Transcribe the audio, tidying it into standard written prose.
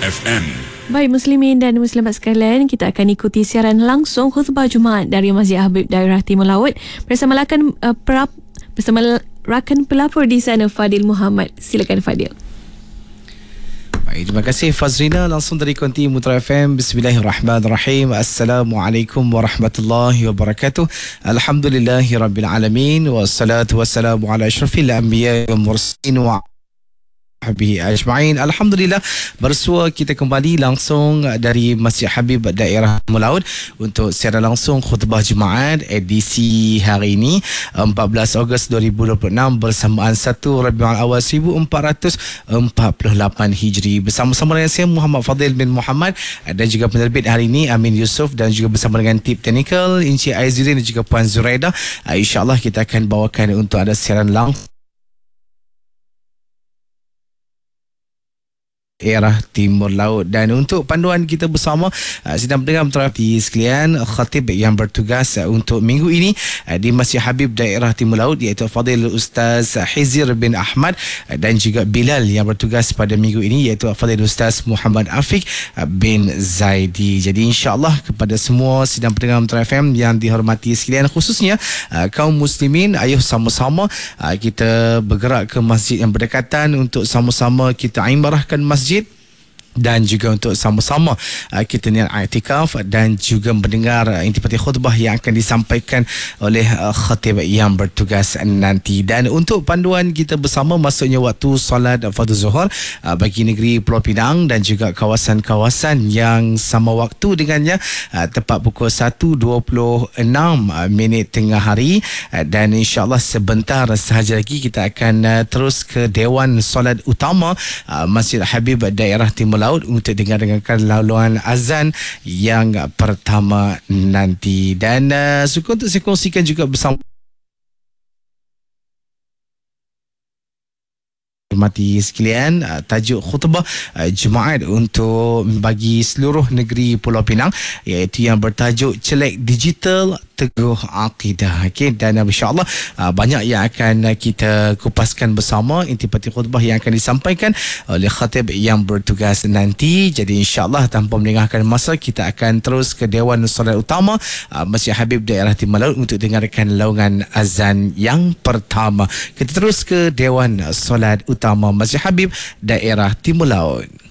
FM. Baik Muslimin dan Muslimat sekalian, kita akan ikuti siaran langsung khutbah Jumaat dari Masjid Habib Daerah Timur Laut bersama rakan pelapor di sana Fadil Muhammad. Silakan Fadil. Baik, terima kasih Fazrina, langsung dari Konti Mutra FM. Bismillahirrahmanirrahim. Assalamualaikum warahmatullahi wabarakatuh. Alhamdulillahirabbil alamin wassalatu wassalamu ala asyrafil anbiya'i wal mursalin wa Habib ajma'in. Alhamdulillah, bersua kita kembali langsung dari Masjid Habib Daerah Timur Laut untuk siaran langsung khutbah Jumaat edisi hari ini 14 Ogos 2026 bersamaan 1 Rabiul Awal 1448 Hijri. Bersama-sama dengan saya Muhammad Fadil bin Muhammad dan juga penerbit hari ini Amin Yusof, dan juga bersama dengan tip teknikal Encik Aizuddin dan juga Puan Zuraida. InsyaAllah kita akan bawakan untuk ada siaran langsung Daerah Timur Laut. Dan untuk panduan kita bersama, sedang mendengar menterapi sekalian, khatib yang bertugas untuk minggu ini di Masjid Habib Daerah Timur Laut iaitu Fadil Ustaz Hizir bin Ahmad, dan juga Bilal yang bertugas pada minggu ini iaitu Fadil Ustaz Muhammad Afiq bin Zaidi. Jadi insyaAllah kepada semua sedang mendengar menterapi FM yang dihormati sekalian, khususnya kaum muslimin, ayuh sama-sama kita bergerak ke masjid yang berdekatan untuk sama-sama kita imarahkan masjid, dan juga untuk sama-sama kita niat i'tikaf dan juga mendengar intipati khutbah yang akan disampaikan oleh khatib yang bertugas nanti. Dan untuk panduan kita bersama, masuknya waktu solat fardu zuhur bagi negeri Pulau Pinang dan juga kawasan-kawasan yang sama waktu dengannya, tepat pukul 1.26 tengah hari. Dan insyaAllah sebentar sahaja lagi kita akan terus ke Dewan Solat Utama Masjid Habib Daerah Timur Laut untuk dengarkan laluan azan yang pertama nanti. Dan suka untuk saya kongsikan juga bersama hormati sekalian, tajuk khutbah Jumaat untuk bagi seluruh negeri Pulau Pinang iaitu yang bertajuk Celek Digital Teguh Akidah. Okey, dan insya-Allah banyak yang akan kita kupaskan bersama intipati khutbah yang akan disampaikan oleh khatib yang bertugas nanti. Jadi insya-Allah tanpa melengahkan masa, kita akan terus ke Dewan Solat Utama Masjid Habib Daerah Timur Laut untuk dengarkan laungan azan yang pertama. Kita terus ke Dewan Solat Utama Masjid Habib Daerah Timur Laut.